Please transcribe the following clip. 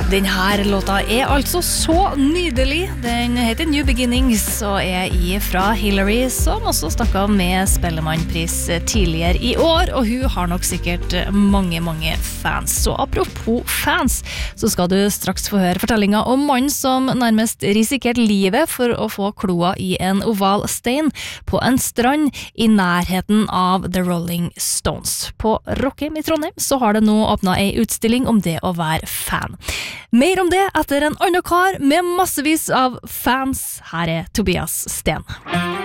Den her låta altså så nydelig. Den heter New Beginnings og fra Hillary, som også stakk av med Spellemannpris tidligere i år, og hun har nok sikkert mange fans. Så apropos fans, så skal du straks få høre fortellingen om mannen som nærmest risikerte livet for å få kloa i en oval stein på en strand i nærheten av The Rolling Stones. På Rockheim i Trondheim så har det nå åpnet en utstilling om det å være fan. Mer om det etter en annen kar med massevis av fans. Her er Tobias Sten.